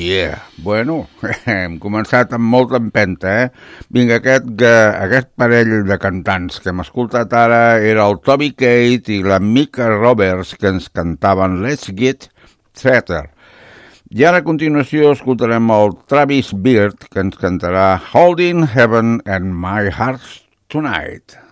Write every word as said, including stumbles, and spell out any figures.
yeah. Bueno, hem començat amb molta empenta, eh? Vinga, aquest, aquest parell de cantants que hem escoltat ara era el Toby Keith i la Mika Roberts, que ens cantaven Let's Get Together. I ara a continuació escoltarem el Travis Beard, que ens cantarà Holding Heaven and My Heart Tonight.